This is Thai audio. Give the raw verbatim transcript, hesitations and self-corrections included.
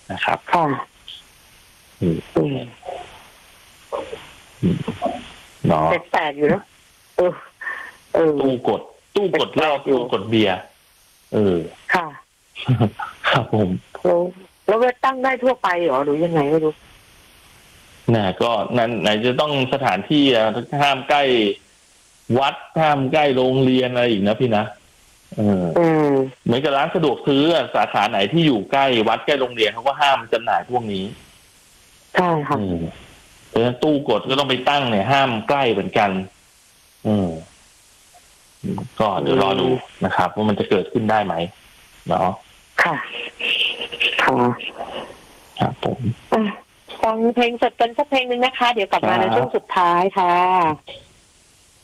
นะครับค่ะอืมเนาะแปลกๆอยู่นะเออเออตู้กด ตู้กดเหล้าตู้กดเบียร์เออค่ะครับผมแล้วแล้วตั้งได้ทั่วไปเหรอหรือยังไงไม่รู้น่ะก็นั้นไหนจะต้องสถานที่อะห้ามใกล้วัดห้ามใกล้โรงเรียนอะไรอีกนะพี่นะเออเหมือนกับร้านสะดวกซื้อสาขาไหนที่อยู่ใกล้วัดใกล้โรงเรียนเขาก็ห้ามจำหน่ายพวกนี้ใช่ค่ะเพราะฉะนั้นตู้กดก็ต้องไปตั้งเนี่ยห้ามใกล้เหมือนกันอืมก็เดี๋ยวรอดูนะครับว่ามันจะเกิดขึ้นได้ไหมเนาะค่ะค่ะครับผมฟังเพลงสดกันสักเพลงหนึ่งนะคะเดี๋ยวกลับมาในช่วงสุดท้ายค่ะ